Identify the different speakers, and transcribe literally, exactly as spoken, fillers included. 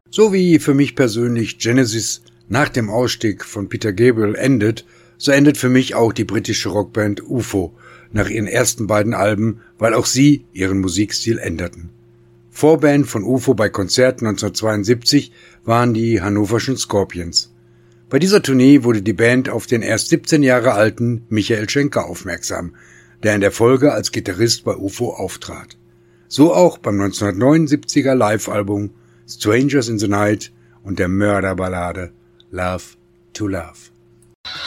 Speaker 1: So wie für mich persönlich Genesis nach dem Ausstieg von Peter Gabriel endet, so endet für mich auch die britische Rockband U F O nach ihren ersten beiden Alben, weil auch sie ihren Musikstil änderten. Vorband von U F O bei Konzerten neunzehnhundertzweiundsiebzig waren die hannoverschen Scorpions. Bei dieser Tournee wurde die Band auf den erst siebzehn Jahre alten Michael Schenker aufmerksam, der in der Folge als Gitarrist bei U F O auftrat. So auch beim neunzehnhundertneunundsiebziger Live-Album Strangers in the Night und der Mörderballade Love to Love.